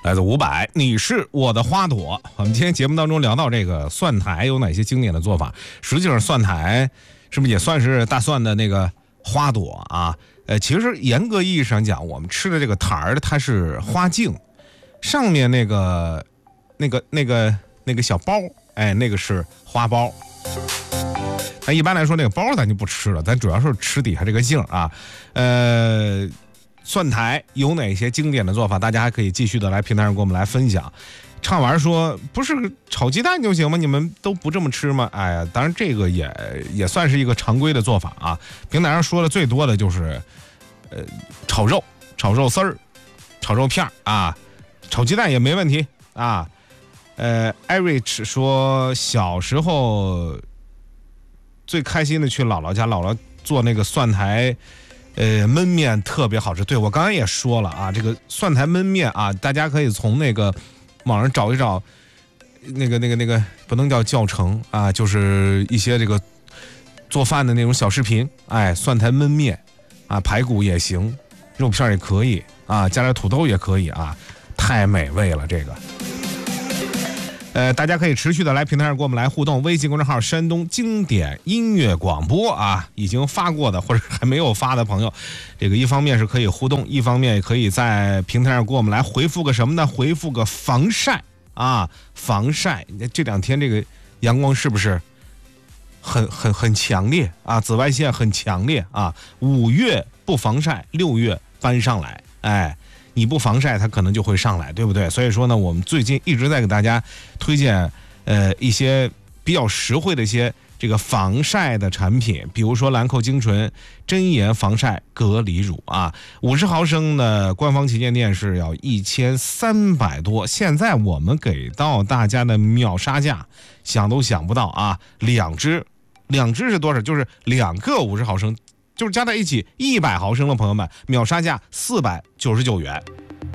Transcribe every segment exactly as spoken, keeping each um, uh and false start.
来自伍佰，你是我的花朵。我们今天节目当中聊到这个蒜苔有哪些经典的做法，实际上蒜苔是不是也算是大蒜的那个花朵啊？呃，其实严格意义上讲，我们吃的这个苔儿它是花茎，上面那个那个那个那个小包，哎，那个是花苞。那一般来说，那个包咱就不吃了，咱主要是吃底下这个茎啊。呃，蒜苔有哪些经典的做法？大家还可以继续的来平台上跟我们来分享。畅玩说，不是炒鸡蛋就行吗？你们都不这么吃吗？哎呀，当然这个也也算是一个常规的做法啊。平台上说的最多的就是，呃，炒肉、炒肉丝儿、炒肉片啊，炒鸡蛋也没问题啊。呃 ，Erich 说，小时候最开心的去姥姥家，姥姥做那个蒜苔。呃，焖面特别好吃。对，我刚才也说了啊，这个蒜苔焖面啊，大家可以从那个网上找一找，那个那个那个不能叫教程啊，就是一些这个做饭的那种小视频。哎，蒜苔焖面啊，排骨也行，肉片也可以啊，加点土豆也可以啊，太美味了这个。呃，大家可以持续的来平台上跟我们来互动，微信公众号山东经典音乐广播啊，已经发过的或者还没有发的朋友，这个一方面是可以互动，一方面也可以在平台上跟我们来回复个什么呢？回复个防晒啊，防晒。这两天这个阳光是不是很很很强烈啊？紫外线很强烈啊！五月不防晒，六月搬上来，哎。你不防晒它可能就会上来，对不对？所以说呢，我们最近一直在给大家推荐呃一些比较实惠的一些这个防晒的产品，比如说兰蔻精纯真颜防晒隔离乳啊，五十毫升的官方旗舰店是要一千三百多，现在我们给到大家的秒杀价，想都想不到啊！两支，两支是多少？就是两个五十毫升。就是加在一起一百毫升的朋友们，秒杀价四百九十九元。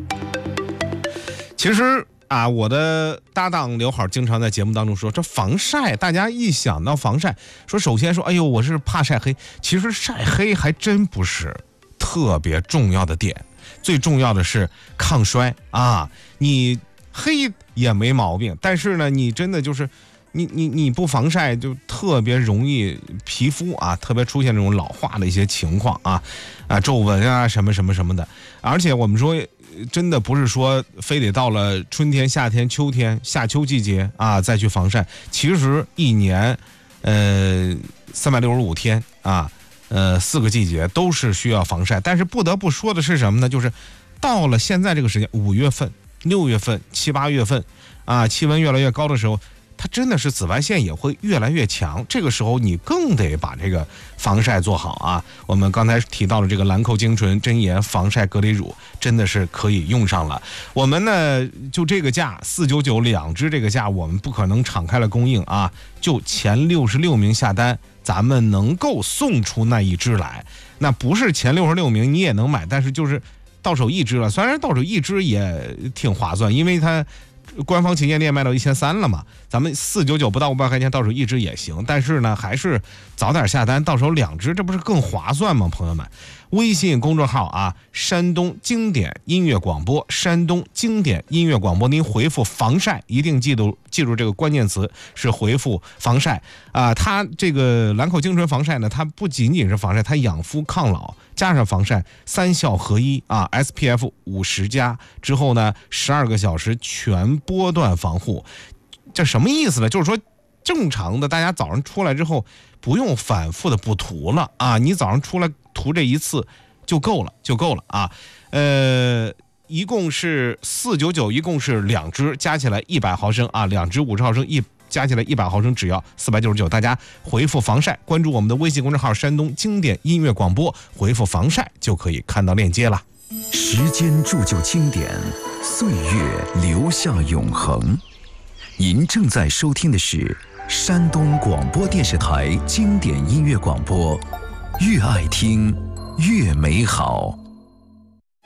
其实啊，我的搭档刘好经常在节目当中说，这防晒，大家一想到防晒，说首先说，哎呦，我是怕晒黑。其实晒黑还真不是特别重要的点，最重要的是抗衰啊。你黑也没毛病，但是呢，你真的就是。你你你不防晒就特别容易皮肤啊，特别出现这种老化的一些情况啊，啊皱纹啊什么什么什么的。而且我们说，真的不是说非得到了春天、夏天、秋天、夏秋季节啊再去防晒。其实一年，呃，三百六十五天啊，呃，四个季节都是需要防晒。但是不得不说的是什么呢？就是到了现在这个时间，五月份、六月份、七八月份啊，气温越来越高的时候。它真的是紫外线也会越来越强，这个时候你更得把这个防晒做好啊。我们刚才提到了这个兰蔻精纯真颜防晒隔离乳，真的是可以用上了。我们呢就这个价四九九两支，这个价我们不可能敞开了供应啊，就前六十六名下单，咱们能够送出那一支来。那不是前六十六名你也能买，但是就是到手一支了。虽然到手一支也挺划算，因为它。官方旗舰店卖到一千三了嘛，咱们四九九不到五百块钱到手一支也行，但是呢，还是早点下单，到手两支，这不是更划算吗？朋友们，微信公众号啊，山东经典音乐广播，山东经典音乐广播，您回复防晒，一定记住记住这个关键词是回复防晒啊。它这个兰蔻精纯防晒呢，它不仅仅是防晒，它养肤抗老。加上防晒三效合一啊 ，S P F 五十加之后呢，十二个小时全波段防护，这什么意思呢？就是说，正常的大家早上出来之后不用反复的补涂了啊，你早上出来涂这一次就够了，就够了啊。呃，一共是四九九，一共是两支，加起来一百毫升啊，两支五十毫升一。加起来一百毫升只要四百九十九，大家回复防晒，关注我们的微信公众号山东经典音乐广播，回复防晒就可以看到链接了。 时间铸就经典，岁月留下永恒。您正在收听的是山东广播电视台经典音乐广播，越爱听越美好。